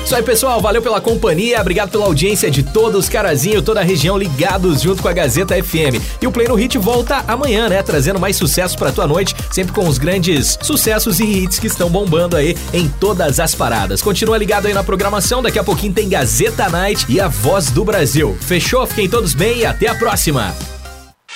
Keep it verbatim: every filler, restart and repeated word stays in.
Isso aí, pessoal, valeu pela companhia, obrigado pela audiência de todos, Carazinho, toda a região ligados junto com a Gazeta F M. E o Play no Hit volta amanhã, né, trazendo mais sucessos pra tua noite, sempre com os grandes sucessos e hits que estão bombando aí em todas as paradas. Continua ligado aí na programação, daqui a pouquinho tem Gazeta Night e a Voz do Brasil. Fechou? Fiquem todos bem e até a próxima!